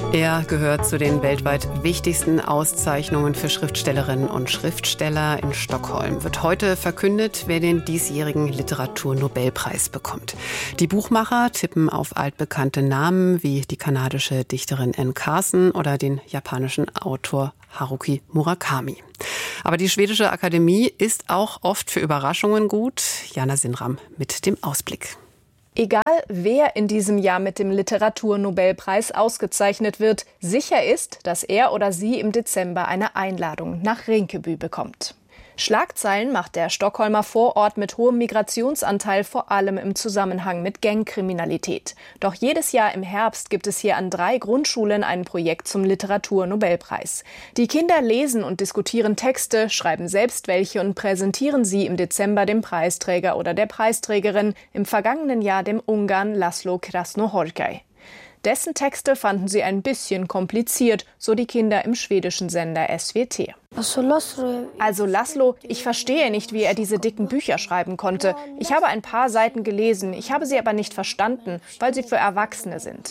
Er gehört zu den weltweit wichtigsten Auszeichnungen für Schriftstellerinnen und Schriftsteller. In Stockholm wird heute verkündet, wer den diesjährigen Literaturnobelpreis bekommt. Die Buchmacher tippen auf altbekannte Namen wie die kanadische Dichterin Anne Carson oder den japanischen Autor Haruki Murakami. Aber die schwedische Akademie ist auch oft für Überraschungen gut. Jana Sinram mit dem Ausblick. Egal, wer in diesem Jahr mit dem Literaturnobelpreis ausgezeichnet wird, sicher ist, dass er oder sie im Dezember eine Einladung nach Rinkeby bekommt. Schlagzeilen macht der Stockholmer Vorort mit hohem Migrationsanteil vor allem im Zusammenhang mit Gangkriminalität. Doch jedes Jahr im Herbst gibt es hier an 3 Grundschulen ein Projekt zum Literaturnobelpreis. Die Kinder lesen und diskutieren Texte, schreiben selbst welche und präsentieren sie im Dezember dem Preisträger oder der Preisträgerin, im vergangenen Jahr dem Ungarn Laszlo Krasznahorkai. Dessen Texte fanden sie ein bisschen kompliziert, so die Kinder im schwedischen Sender SWT. Also Laszlo, ich verstehe nicht, wie er diese dicken Bücher schreiben konnte. Ich habe ein paar Seiten gelesen, ich habe sie aber nicht verstanden, weil sie für Erwachsene sind.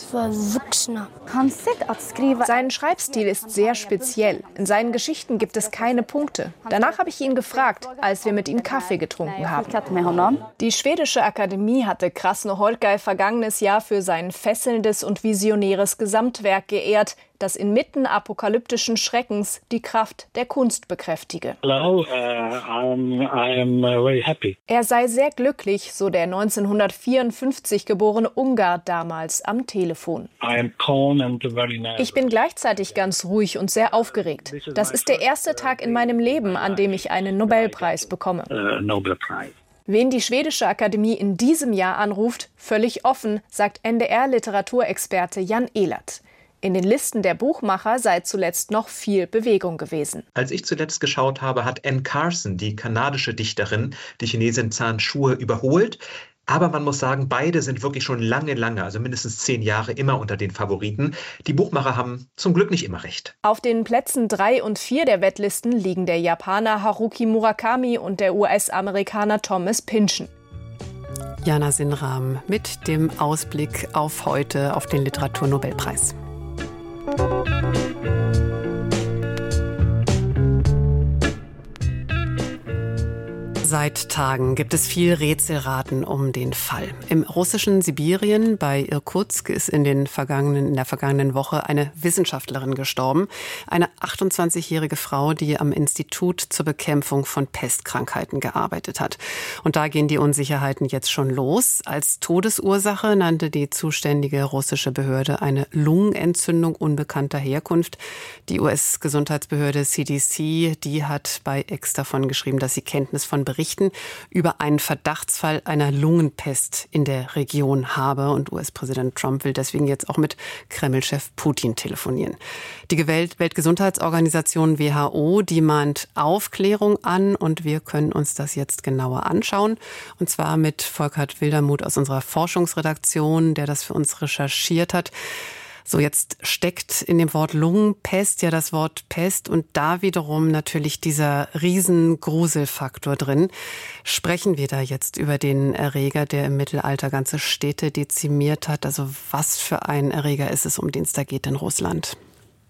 Sein Schreibstil ist sehr speziell. In seinen Geschichten gibt es keine Punkte. Danach habe ich ihn gefragt, als wir mit ihm Kaffee getrunken haben. Die schwedische Akademie hatte Krasznahorkai vergangenes Jahr für sein fesselndes und visionäres Gesamtwerk geehrt, das inmitten apokalyptischen Schreckens die Kraft der Kunst bekräftige. Hello, I am very happy. Er sei sehr glücklich, so der 1954 geborene Ungar damals am Telefon. I am calm and very nervous. Ich bin gleichzeitig ganz ruhig und sehr aufgeregt. Das ist der erste Tag in meinem Leben, an dem ich einen Nobelpreis bekomme. Wen die schwedische Akademie in diesem Jahr anruft, völlig offen, sagt NDR-Literaturexperte Jan Ehlert. In den Listen der Buchmacher sei zuletzt noch viel Bewegung gewesen. Als ich zuletzt geschaut habe, hat Anne Carson, die kanadische Dichterin, die Chinesin Zhan Shue überholt. Aber man muss sagen, beide sind wirklich schon lange, also mindestens 10 Jahre immer unter den Favoriten. Die Buchmacher haben zum Glück nicht immer recht. Auf den Plätzen 3 und 4 der Wettlisten liegen der Japaner Haruki Murakami und der US-Amerikaner Thomas Pynchon. Jana Sinram mit dem Ausblick auf heute auf den Literaturnobelpreis. Seit Tagen gibt es viel Rätselraten um den Fall. Im russischen Sibirien bei Irkutsk ist in der vergangenen Woche eine Wissenschaftlerin gestorben. Eine 28-jährige Frau, die am Institut zur Bekämpfung von Pestkrankheiten gearbeitet hat. Und da gehen die Unsicherheiten jetzt schon los. Als Todesursache nannte die zuständige russische Behörde eine Lungenentzündung unbekannter Herkunft. Die US-Gesundheitsbehörde CDC, die hat bei X davon geschrieben, dass sie Kenntnis von Berichten über einen Verdachtsfall einer Lungenpest in der Region habe. Und US-Präsident Trump will deswegen jetzt auch mit Kreml-Chef Putin telefonieren. Die Weltgesundheitsorganisation WHO, die mahnt Aufklärung an. Und wir können uns das jetzt genauer anschauen. Und zwar mit Volkert Wildermuth aus unserer Forschungsredaktion, der das für uns recherchiert hat. So, jetzt steckt in dem Wort Lungenpest ja das Wort Pest und da wiederum natürlich dieser riesen Gruselfaktor drin. Sprechen wir da jetzt über den Erreger, der im Mittelalter ganze Städte dezimiert hat? Also was für ein Erreger ist es, um den es da geht in Russland?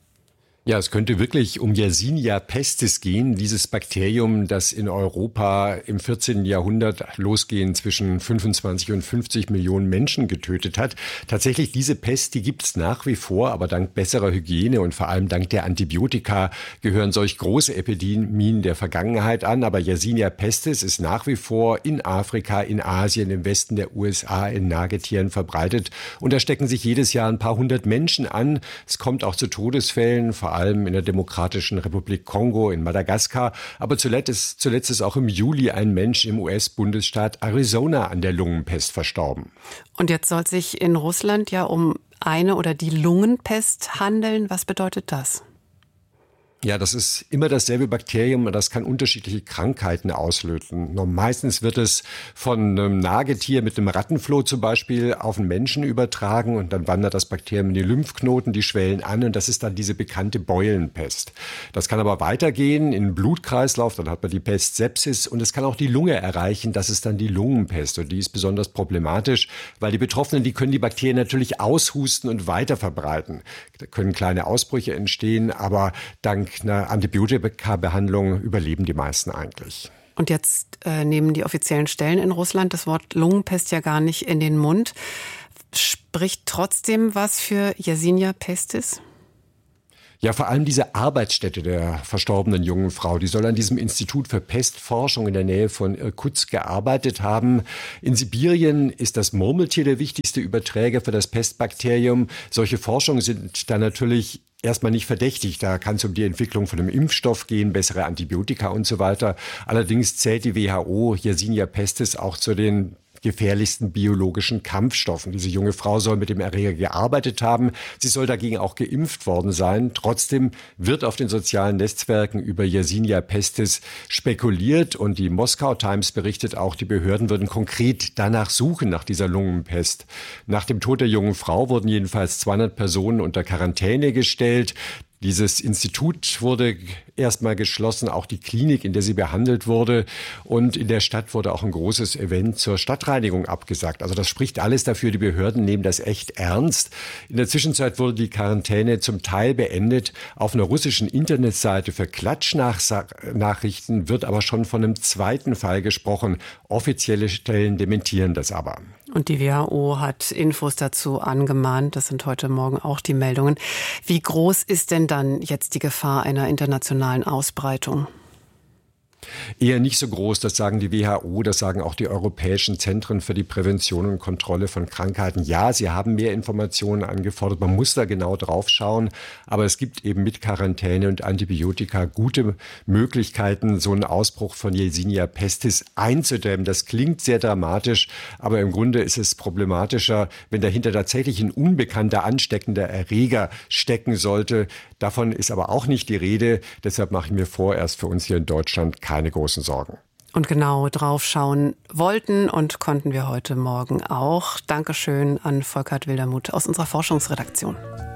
Ja, es könnte wirklich um Yersinia pestis gehen, dieses Bakterium, das in Europa im 14. Jahrhundert losgehend zwischen 25 und 50 Millionen Menschen getötet hat. Tatsächlich, diese Pest, die gibt es nach wie vor, aber dank besserer Hygiene und vor allem dank der Antibiotika gehören solch große Epidemien der Vergangenheit an. Aber Yersinia pestis ist nach wie vor in Afrika, in Asien, im Westen der USA, in Nagetieren verbreitet. Und da stecken sich jedes Jahr ein paar hundert Menschen an. Es kommt auch zu Todesfällen, vor allem in der Demokratischen Republik Kongo, in Madagaskar. Aber zuletzt ist auch im Juli ein Mensch im US-Bundesstaat Arizona an der Lungenpest verstorben. Und jetzt soll es sich in Russland ja um eine oder die Lungenpest handeln. Was bedeutet das? Ja, das ist immer dasselbe Bakterium und das kann unterschiedliche Krankheiten auslösen. Meistens wird es von einem Nagetier mit einem Rattenfloh zum Beispiel auf einen Menschen übertragen und dann wandert das Bakterium in die Lymphknoten, die schwellen an und das ist dann diese bekannte Beulenpest. Das kann aber weitergehen in den Blutkreislauf, dann hat man die Pest Sepsis und es kann auch die Lunge erreichen, das ist dann die Lungenpest und die ist besonders problematisch, weil die Betroffenen, die können die Bakterien natürlich aushusten und weiter verbreiten. Da können kleine Ausbrüche entstehen, aber dank einer Antibiotika-Behandlung überleben die meisten eigentlich. Und jetzt nehmen die offiziellen Stellen in Russland das Wort Lungenpest ja gar nicht in den Mund. Spricht trotzdem was für Yersinia pestis? Ja, vor allem diese Arbeitsstätte der verstorbenen jungen Frau, die soll an diesem Institut für Pestforschung in der Nähe von Irkutsk gearbeitet haben. In Sibirien ist das Murmeltier der wichtigste Überträger für das Pestbakterium. Solche Forschungen sind da natürlich erstmal nicht verdächtig. Da kann es um die Entwicklung von einem Impfstoff gehen, bessere Antibiotika und so weiter. Allerdings zählt die WHO Yersinia pestis auch zu den gefährlichsten biologischen Kampfstoffen. Diese junge Frau soll mit dem Erreger gearbeitet haben. Sie soll dagegen auch geimpft worden sein. Trotzdem wird auf den sozialen Netzwerken über Yersinia pestis spekuliert und die Moskau Times berichtet auch, die Behörden würden konkret danach suchen, nach dieser Lungenpest. Nach dem Tod der jungen Frau wurden jedenfalls 200 Personen unter Quarantäne gestellt. Dieses Institut wurde erstmal geschlossen, auch die Klinik, in der sie behandelt wurde. Und in der Stadt wurde auch ein großes Event zur Stadtreinigung abgesagt. Also das spricht alles dafür, die Behörden nehmen das echt ernst. In der Zwischenzeit wurde die Quarantäne zum Teil beendet. Auf einer russischen Internetseite für Klatschnachrichten wird aber schon von einem zweiten Fall gesprochen. Offizielle Stellen dementieren das aber. Und die WHO hat Infos dazu angemahnt. Das sind heute Morgen auch die Meldungen. Wie groß ist denn dann jetzt die Gefahr einer internationalen Ausbreitung? Eher nicht so groß, das sagen die WHO, das sagen auch die europäischen Zentren für die Prävention und Kontrolle von Krankheiten. Ja, sie haben mehr Informationen angefordert, man muss da genau drauf schauen, aber es gibt eben mit Quarantäne und Antibiotika gute Möglichkeiten, so einen Ausbruch von Yersinia pestis einzudämmen. Das klingt sehr dramatisch, aber im Grunde ist es problematischer, wenn dahinter tatsächlich ein unbekannter ansteckender Erreger stecken sollte. Davon ist aber auch nicht die Rede, deshalb mache ich mir vorerst für uns hier in Deutschland keine großen Sorgen. Und genau drauf schauen wollten und konnten wir heute Morgen auch. Dankeschön an Volkert Wildermuth aus unserer Forschungsredaktion.